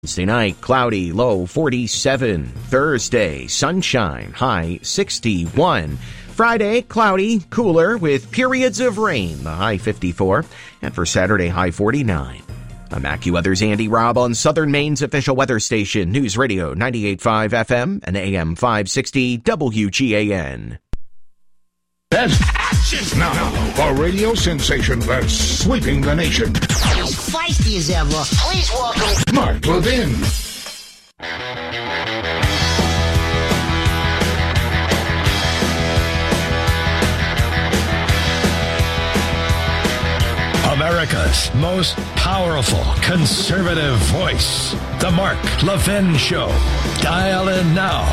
Wednesday night, cloudy, low 47. Thursday, sunshine, high 61. Friday, cloudy, cooler with periods of rain, the high 54. And for Saturday, high 49. I'm AccuWeather's Andy Robb on Southern Maine's official weather station, News Radio 98.5 FM and AM 560 WGAN. That's action now. A radio sensation that's sweeping the nation. As feisty as ever, please welcome Mark Levin. America's most powerful conservative voice. The Mark Levin Show. Dial in now.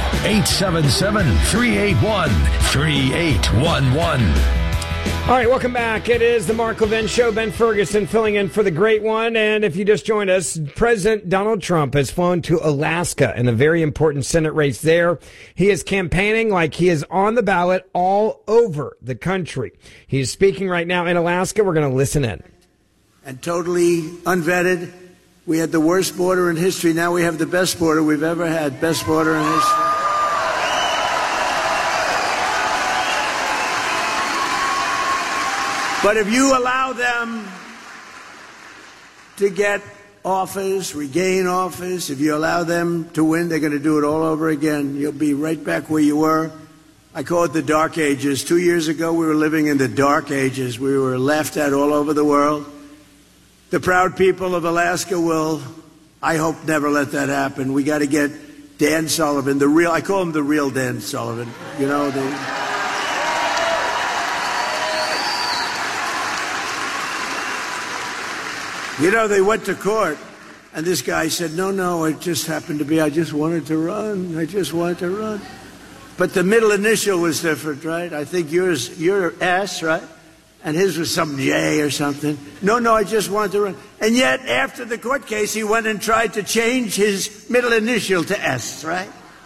877-381-3811. All right, welcome back. It is the Mark Levin Show. Ben Ferguson filling in for the great one. And if you just joined us, President Donald Trump has flown to Alaska in a very important Senate race there. He is campaigning like he is on the ballot all over the country. He's speaking right now in Alaska. We're going to listen in. And totally unvetted. We had the worst border in history. Now we have the best border we've ever had. Best border in history. But if you allow them to get office, regain office, if you allow them to win, they're going to do it all over again. You'll be right back where you were. I call it the dark ages. 2 years ago, we were living in the dark ages. We were laughed at all over the world. The proud people of Alaska will, I hope, never let that happen. We got to get Dan Sullivan, the real, I call him the real Dan Sullivan, you know, they went to court, and this guy said, no, it just happened to be, I just wanted to run. But the middle initial was different, right? I think yours, your S, right? And his was some J or something. No, I just wanted to run. And yet, after the court case, he went and tried to change his middle initial to S, right?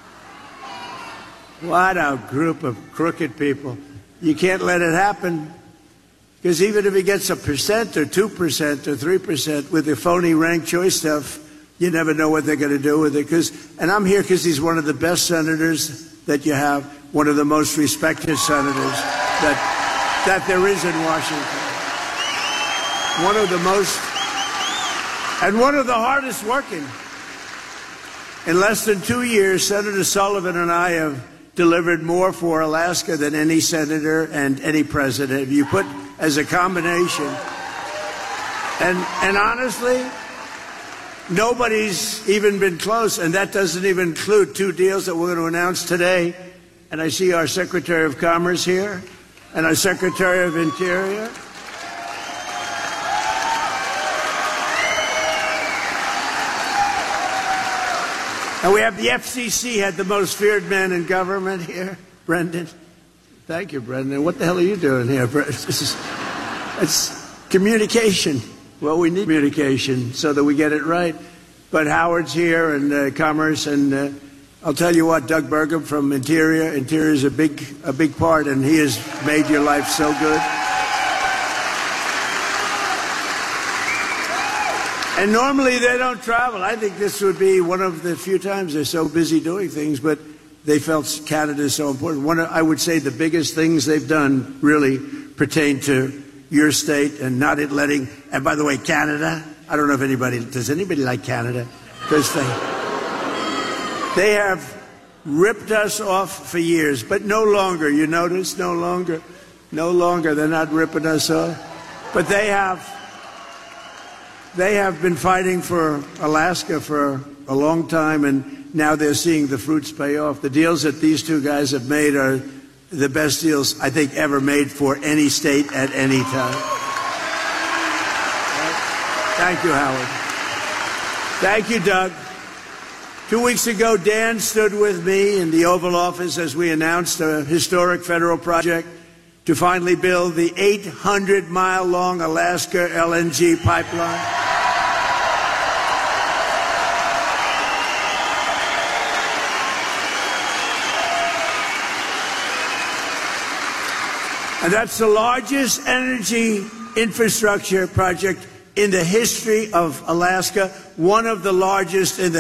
What a group of crooked people. You can't let it happen. Because even if he gets 1% or 2% or 3% with the phony ranked choice stuff, you never know what they're going to do with it. And I'm here because he's one of the best senators that you have, one of the most respected senators that there is in Washington. One of the most, and one of the hardest working. In less than 2 years, Senator Sullivan and I have delivered more for Alaska than any senator and any president. If you put as a combination. And honestly, nobody's even been close, and that doesn't even include 2 deals that we're going to announce today. And I see our Secretary of Commerce here and our Secretary of Interior. And we have the FCC, had the most feared man in government here, Brendan. Thank you, Brendan. What the hell are you doing here? It's communication. Well, we need communication so that we get it right. But Howard's here and Commerce, and I'll tell you what, Doug Burgum from Interior. Interior is a big part, and he has made your life so good. And normally they don't travel. I think this would be one of the few times they're so busy doing things, but they felt Canada is so important. I would say the biggest things they've done really pertain to your state and not it letting, and by the way, Canada, I don't know if does anybody like Canada? Because they have ripped us off for years, but no longer, you notice, no longer, they're not ripping us off. But they have been fighting for Alaska for a long time, and now they're seeing the fruits pay off. The deals that these 2 guys have made are the best deals I think ever made for any state at any time. Thank you, Howard. Thank you, Doug. 2 weeks ago, Dan stood with me in the Oval Office as we announced a historic federal project to finally build the 800-mile-long Alaska LNG pipeline. And that's the largest energy infrastructure project in the history of Alaska, one of the largest in the